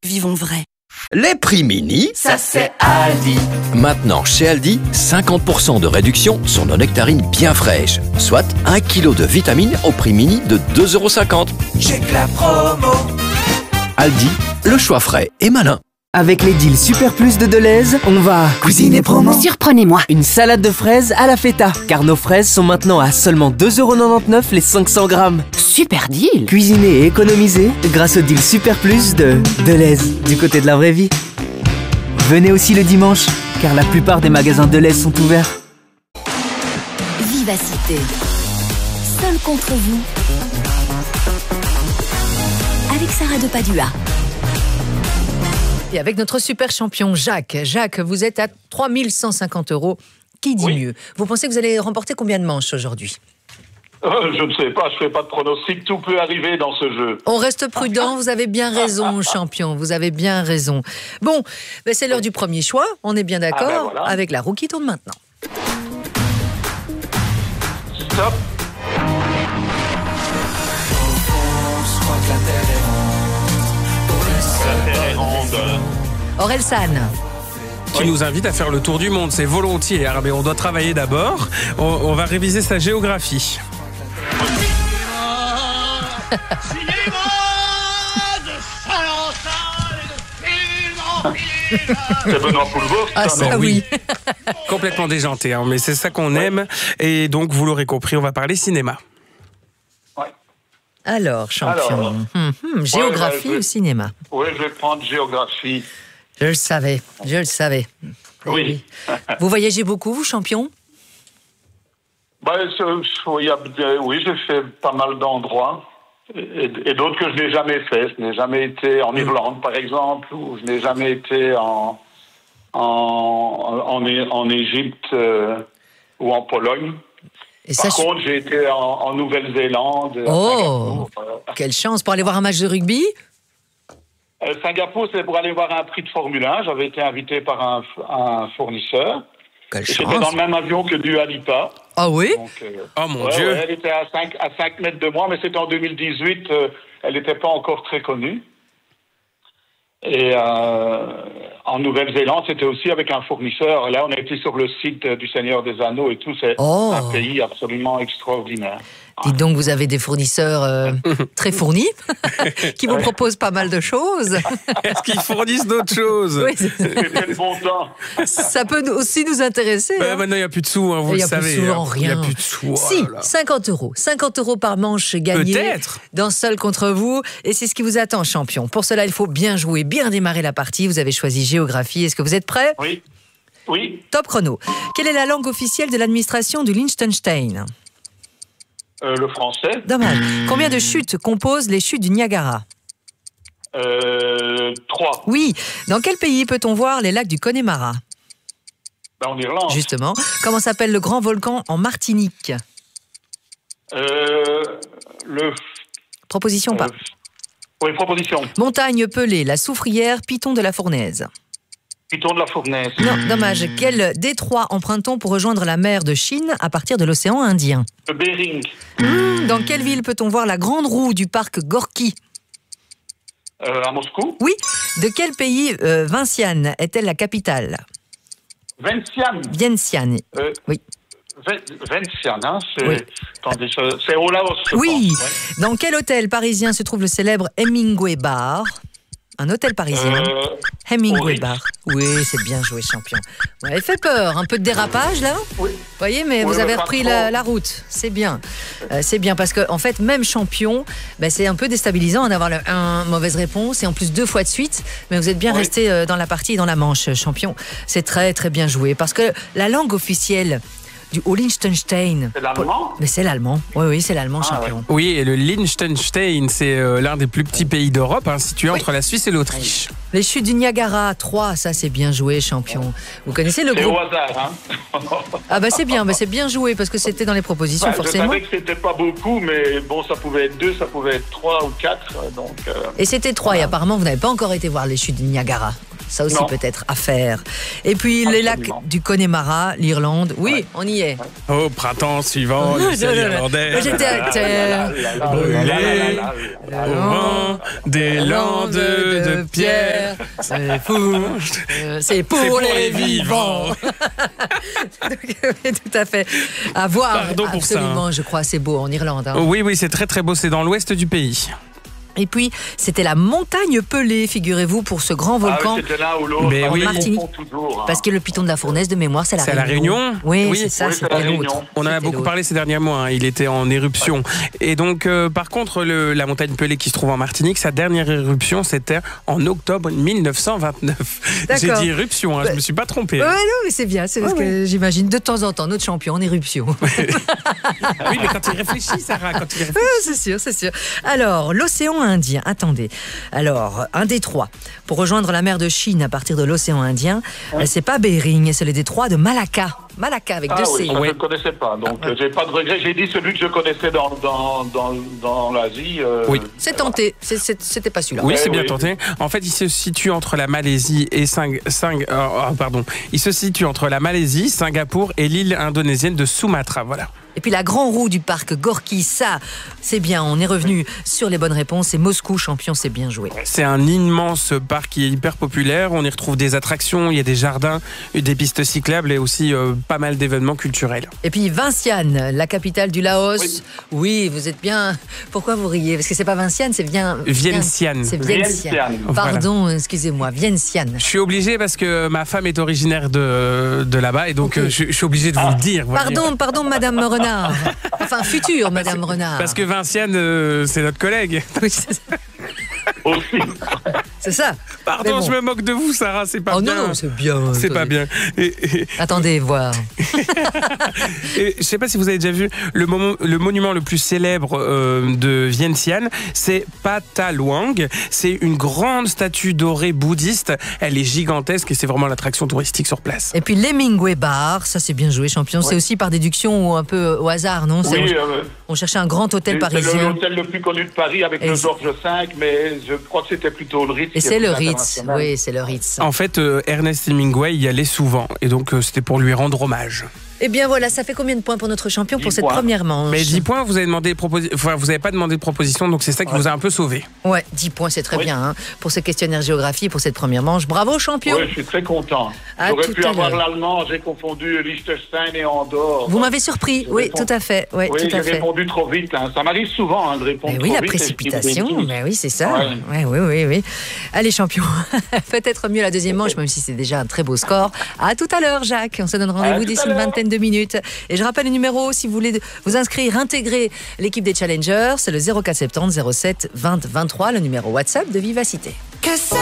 Vivons vrai. Les prix mini, ça c'est Aldi. Maintenant chez Aldi, 50% de réduction sur nos nectarines bien fraîches. Soit 1 kg de vitamines au prix mini de 2,50 €. J'ai que la promo. Aldi, le choix frais et malin. Avec les deals Super Plus de Deleuze, on va cuisiner promo. Surprenez-moi. Une salade de fraises à la feta, car nos fraises sont maintenant à seulement 2,99 € les 500 grammes. Super deal. Cuisiner et économiser grâce au deal Super Plus de Deleuze, du côté de la vraie vie. Venez aussi le dimanche, car la plupart des magasins Deleuze sont ouverts. Vivacité. Seul contre vous. Avec Sarah de Padua. Et avec notre super champion Jacques. Jacques, vous êtes à 3 150 €. Qui dit mieux? Vous pensez que vous allez remporter combien de manches aujourd'hui? Je ne sais pas, je ne fais pas de pronostic, tout peut arriver dans ce jeu. On reste prudent, vous avez bien raison, champion, vous avez bien raison. Bon, ben c'est l'heure du premier choix, on est bien d'accord, voilà. avec la roue qui tourne maintenant. Stop. Orelsan. Qui nous invite à faire le tour du monde, c'est volontiers, mais on doit travailler d'abord. On va réviser sa géographie. C'est Benoît Poulvord. Ah ça oui. Complètement déjanté, mais c'est ça qu'on aime. Et donc, vous l'aurez compris, on va parler cinéma. Alors, champion, géographie ou cinéma? Oui, je vais prendre géographie. Je le savais, je le savais. Oui. Vous voyagez beaucoup, vous, champion? Oui, j'ai fait pas mal d'endroits. Et d'autres que je n'ai jamais fait. Je n'ai jamais été en Irlande, par exemple, ou je n'ai jamais été en Égypte ou en Pologne. Et Par contre, j'ai été en Nouvelle-Zélande. Oh, quelle chance pour aller voir un match de rugby. Singapour, c'est pour aller voir un prix de Formule 1. J'avais été invité par un fournisseur. Quelle J'étais chance. dans le même avion que Dua Lipa. Ah oui? Donc, Oh mon Dieu. ouais, elle était à 5 mètres de moi, mais c'était en 2018. Elle n'était pas encore très connue. Et en Nouvelle-Zélande, c'était aussi avec un fournisseur. Là, on a été sur le site du Seigneur des Anneaux et tout. C'est un pays absolument extraordinaire. Dites donc, vous avez des fournisseurs très fournis qui vous proposent pas mal de choses. Est-ce qu'ils fournissent d'autres choses? Oui, C'était le bon temps. ça peut aussi nous intéresser. Maintenant, il n'y a plus de sous, vous le savez. Il n'y a plus de sous en rien. Il n'y a plus de sous. Oh si, là là. 50 €. 50 € par manche gagnée. Peut-être. Dans Seul contre vous. Et c'est ce qui vous attend, champion. Pour cela, il faut bien jouer, bien démarrer la partie. Vous avez choisi géographie. Est-ce que vous êtes prêts? Oui. Oui. Top chrono. Quelle est la langue officielle de l'administration du Liechtenstein? Le français. Dommage. Combien de chutes composent les chutes du Niagara? 3. Oui. Dans quel pays peut-on voir les lacs du Connemara? En Irlande. Justement. Comment s'appelle le grand volcan en Martinique? Proposition pas. Oui, proposition. Montagne Pelée, la Soufrière, Piton de la Fournaise. Piton de la Fournaise. Non, dommage. Quel détroit emprunte-t-on pour rejoindre la mer de Chine à partir de l'océan Indien? Le Bering. Dans quelle ville peut-on voir la grande roue du parc Gorky? À Moscou. Oui. De quel pays Vientiane est-elle la capitale? Vientiane. Oui. Vientiane, hein, c'est... Oui. Attendez, c'est au Laos, je Oui. pense, ouais. Dans quel hôtel parisien se trouve le célèbre Hemingway Bar? Un hôtel parisien. Hemingway oui. Bar. Oui, c'est bien joué, champion. Vous m'avez fait peur. Un peu de dérapage, là? Oui. Vous voyez, mais vous avez pas repris trop. la route. C'est bien. C'est bien parce que, en fait, même champion, c'est un peu déstabilisant d'avoir une mauvaise réponse et en plus 2 fois de suite. Mais vous êtes bien resté dans la partie et dans la manche, champion. C'est très, très bien joué parce que la langue officielle au Liechtenstein. C'est l'allemand? Mais c'est l'allemand. Oui, c'est l'allemand, champion. Oui, et le Liechtenstein, c'est l'un des plus petits pays d'Europe, situé entre la Suisse et l'Autriche. Les chutes du Niagara, 3, ça c'est bien joué, champion. Vous connaissez le C'est groupe? au hasard, hein. Ah c'est bien, c'est bien joué parce que c'était dans les propositions, forcément. Je savais que c'était pas beaucoup, mais bon, ça pouvait être 2, ça pouvait être 3 ou 4, donc... Et c'était 3, et apparemment vous n'avez pas encore été voir les chutes du Niagara. Ça aussi Non. peut-être à faire. Et puis les lacs Absolument. du Connemara, l'Irlande. Oui, on y est. Au printemps suivant, le ciel irlandais. Moi, j'étais à terre. Brûlé au vent des landes de pierre. C'est fou. C'est pour les vivants. Donc, oui, tout à fait. À voir. Pardon pour ça, Absolument, je crois, c'est beau en Irlande. Hein. Oui, oui, c'est très très beau. C'est dans l'ouest du pays. Et puis, c'était la montagne Pelée, figurez-vous, pour ce grand Ah volcan. oui, c'était l'un ou l'autre. Mais On oui. les Martinique. confond toujours, hein. Parce que le piton de la fournaise, de mémoire, c'est la C'est à Réunion. la Réunion. Oui, Oui. c'est ça, Oui, c'est la c'était l'autre. Réunion. On en a C'était beaucoup l'autre. parlé ces derniers mois, hein. Il était en éruption. Et donc, par contre, la montagne Pelée qui se trouve en Martinique, sa dernière éruption, c'était en octobre 1929. J'ai D'accord. dit éruption, hein, je me suis pas trompé. Ouais, non, mais c'est bien, c'est parce que j'imagine de temps en temps notre champion en éruption. Oui, mais quand il réfléchit, Sarah, quand il réfléchit. C'est sûr, c'est sûr. Alors, l'océan Indien, attendez. Alors, un détroit. Pour rejoindre la mer de Chine à partir de l'océan Indien, c'est pas Bering, c'est le détroit de Malacca. Malacca avec Ah deux oui, C. ça, je ne connaissais pas. Donc, j'ai pas de regret. J'ai dit celui que je connaissais dans l'Asie. Oui. C'est tenté, c'était pas celui-là. Oui, c'est oui. bien tenté. En fait, il se situe entre la Malaisie et Il se situe entre la Malaisie, Singapour et l'île indonésienne de Sumatra. Voilà. Et puis la grande roue du parc Gorky, ça, c'est bien, on est revenu sur les bonnes réponses. C'est Moscou, champion, c'est bien joué. C'est un immense parc qui est hyper populaire. On y retrouve des attractions, il y a des jardins, des pistes cyclables et aussi pas mal d'événements culturels. Et puis Vientiane, la capitale du Laos. Oui, vous êtes bien. Pourquoi vous riez? Parce que c'est pas Vientiane, c'est bien. Vientiane. C'est Vientiane. Vientiane. Pardon, excusez-moi, Vientiane. Je suis obligé parce que ma femme est originaire de là-bas et donc Ok. je suis obligé de vous le dire. vous voyez. Pardon, Madame Renard. Enfin, future Madame Renard. Parce que Vinciane, c'est notre collègue. Oui, c'est ça. Aussi. C'est ça. Pardon, Mais bon. je me moque de vous, Sarah, c'est pas Oh bien. non, c'est bien. C'est pas bien. Attendez, voir. Et je sais pas si vous avez déjà vu le monument le plus célèbre de Vientiane, c'est Pataluang. C'est une grande statue dorée bouddhiste. Elle est gigantesque et c'est vraiment l'attraction touristique sur place. Et puis l'Hemingway Bar, ça c'est bien joué, champion. C'est aussi par déduction ou un peu au hasard, non? C'est- Oui, On cherchait un grand hôtel c'est parisien. l'hôtel le plus connu de Paris avec Et le c'est- Georges V, mais je crois que c'était plutôt le Ritz. Et qui est c'est plus le Ritz. international. Oui, c'est le Ritz. En fait, Ernest Hemingway y allait souvent et donc c'était pour lui rendre hommage. Eh bien voilà, ça fait combien de points pour notre champion pour 10 cette points. première manche? Mais 10 points, vous avez demandé vous avez pas demandé de proposition, donc c'est ça qui vous a un peu sauvé. Ouais, 10 points, c'est très Oui. bien hein, pour ce questionnaire géographie, pour cette première manche. Bravo, champion. Oui, je suis très content. À J'aurais tout pu à avoir l'heure. l'allemand, j'ai confondu Liechtenstein et Andorre. Vous m'avez surpris. Je Oui, réponds. tout à fait. Oui, Oui, tout j'ai à fait. répondu trop vite. Hein. Ça m'arrive souvent hein, de répondre Mais trop oui, la vite. précipitation, mais oui, c'est ça. Ouais. Oui. Allez, champion, peut-être mieux la deuxième manche, même si c'est déjà un très beau score. À tout à l'heure, Jacques. On se donne rendez-vous tout d'ici à une l'heure. vingtaine de minutes. Et je rappelle le numéro, si vous voulez vous inscrire, intégrer l'équipe des Challengers, c'est le 0470 07 20 23, le numéro WhatsApp de Vivacité. Que c'est